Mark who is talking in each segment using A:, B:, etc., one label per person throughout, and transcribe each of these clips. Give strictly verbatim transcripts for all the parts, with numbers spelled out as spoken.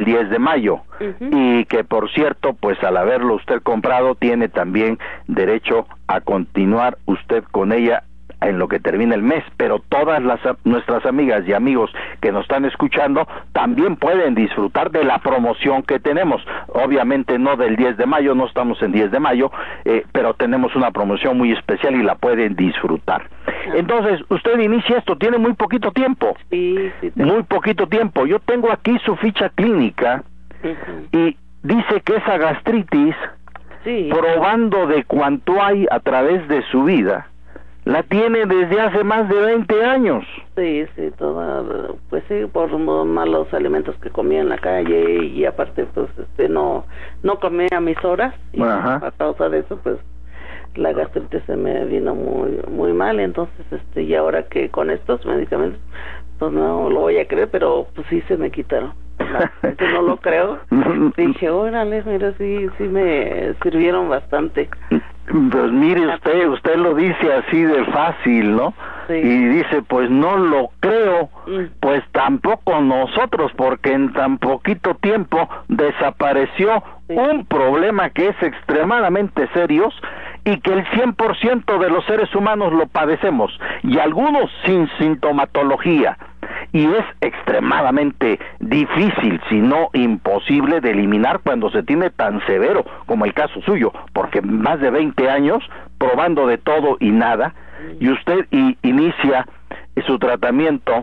A: diez de mayo, uh-huh. y que por cierto, pues al haberlo usted comprado, tiene también derecho a continuar usted con ella en lo que termina el mes, pero todas las nuestras amigas y amigos que nos están escuchando también pueden disfrutar de la promoción que tenemos. Obviamente no del diez de mayo, no estamos en diez de mayo, eh, pero tenemos una promoción muy especial y la pueden disfrutar. Entonces, usted inicia esto, tiene muy poquito tiempo.
B: Sí, sí.
A: Muy poquito tiempo. Yo tengo aquí su ficha clínica, uh-huh. y dice que esa gastritis, sí, probando de cuanto hay a través de su vida, la tiene desde hace más de veinte años.
B: Sí, sí, toda, pues sí, por malos alimentos que comía en la calle, y aparte, pues, este, no, no comía a mis horas, y Ajá. a causa de eso, pues, la gastritis se me vino muy, muy mal. Entonces, este, y ahora que con estos medicamentos, pues no lo voy a creer, pero pues sí se me quitaron. Entonces, no lo creo. Dije, órale, mira, sí, sí me sirvieron bastante.
A: Pues mire usted, usted lo dice así de fácil, ¿no? Sí. Y dice, pues no lo creo, mm. pues tampoco nosotros, porque en tan poquito tiempo desapareció sí. un problema que es extremadamente serio y que el cien por ciento de los seres humanos lo padecemos, y algunos sin sintomatología. Y es extremadamente difícil, si no imposible, de eliminar cuando se tiene tan severo como el caso suyo, porque más de veinte años probando de todo y nada, y usted y, inicia su tratamiento,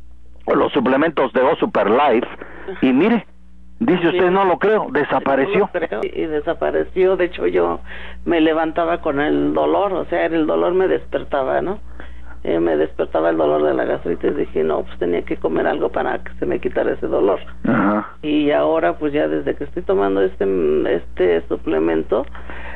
A: los suplementos de O Super Life, y mire, dice usted, no lo creo, desapareció.
B: No lo creo, y desapareció. De hecho, yo me levantaba con el dolor, o sea, el dolor me despertaba, ¿no? Eh, me despertaba el dolor de la gastritis. Dije, no, pues tenía que comer algo para que se me quitara ese dolor. Ajá. Y ahora, pues ya desde que estoy tomando este este suplemento,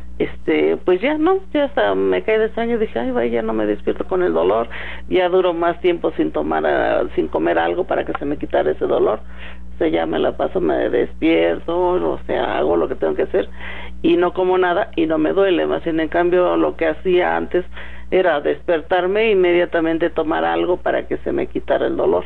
B: este, pues ya no, ya hasta me cae de sueño. Dije, ay, vaya, ya no me despierto con el dolor. Ya duro más tiempo sin tomar, uh, sin comer algo para que se me quitara ese dolor. O sea, ya me la paso, me despierto, o sea, hago lo que tengo que hacer y no como nada y no me duele. Más bien, en cambio, lo que hacía antes era despertarme e inmediatamente tomar algo para que se me quitara el dolor.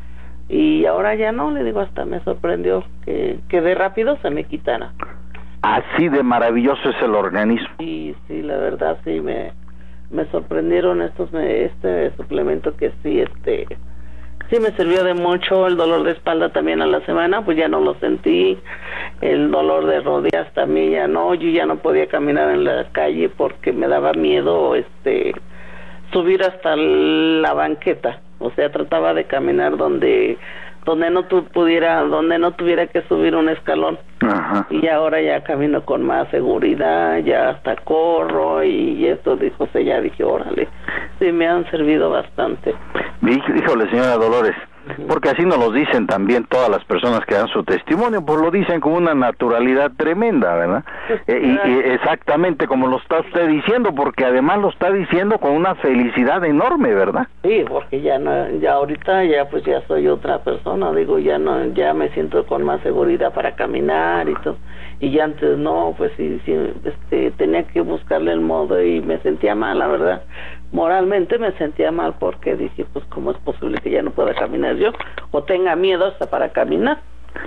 B: Y ahora ya no, le digo, hasta me sorprendió que, que de rápido se me quitara.
A: Así de maravilloso es el organismo.
B: Sí, sí, la verdad, sí, me, me sorprendieron estos, me, este suplemento que sí, este, sí me sirvió de mucho. El dolor de espalda también a la semana, pues ya no lo sentí. El dolor de rodillas también ya no, yo ya no podía caminar en la calle porque me daba miedo, este, subir hasta la banqueta. O sea, trataba de caminar donde donde no tu pudiera, donde no tuviera que subir un escalón. Ajá. Y ahora ya camino con más seguridad, ya hasta corro y esto, dijo, se ya dije, órale, sí me han servido bastante.
A: Híjole, señora Dolores, porque así nos lo dicen también todas las personas que dan su testimonio, pues lo dicen con una naturalidad tremenda, ¿verdad? eh, y, y exactamente como lo está usted diciendo, porque además lo está diciendo con una felicidad enorme, ¿verdad?
B: Sí, porque ya no, ya ahorita ya pues ya soy otra persona, digo, ya no, ya me siento con más seguridad para caminar y todo, y ya antes no, pues sí, sí, este, tenía que buscarle el modo y me sentía mal, la verdad. Moralmente me sentía mal porque dije, pues cómo es posible que ya no pueda caminar yo o tenga miedo hasta para caminar.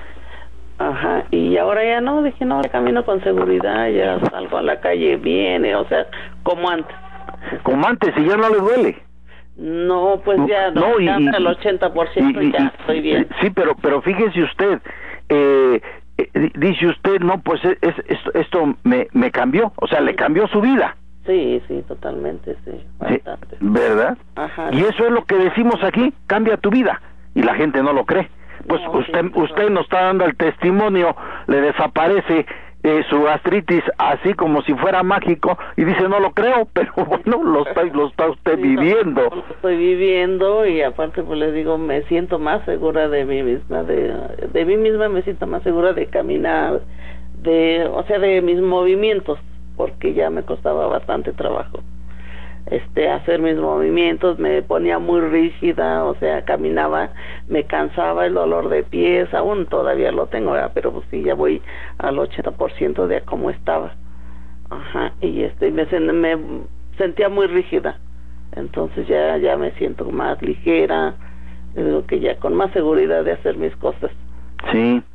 B: Ajá, y ahora ya no, dije, no, camino con seguridad, ya salgo a la calle bien, o sea, como antes.
A: Como antes, y ya no le duele.
B: No, pues ya no, no y, ya y, el ochenta por ciento y, y, ya estoy bien.
A: Sí, pero pero fíjese usted, eh, eh, dice usted, no, pues es, es, esto, esto me, me cambió, o sea, le cambió su vida.
B: Sí, sí, totalmente, sí, bastante.
A: Sí, ¿verdad?
B: Ajá.
A: Y eso es lo que decimos aquí, cambia tu vida, y la gente no lo cree. Pues no, usted sí, usted no. nos está dando el testimonio, le desaparece eh, su gastritis así como si fuera mágico, y dice, no lo creo, pero bueno, lo está, lo está usted sí, viviendo.
B: No, lo estoy viviendo, y aparte pues le digo, me siento más segura de mí misma, de, de mí misma me siento más segura de caminar, de, o sea, de mis movimientos, porque ya me costaba bastante trabajo este hacer mis movimientos, me ponía muy rígida, o sea, caminaba, me cansaba, el dolor de pies, aún todavía lo tengo, ¿verdad? Pero pues sí, ya voy al ochenta por ciento de cómo estaba. Ajá, y este me, me sentía muy rígida, entonces ya ya me siento más ligera, digo que ya con más seguridad de hacer mis cosas.
A: Sí,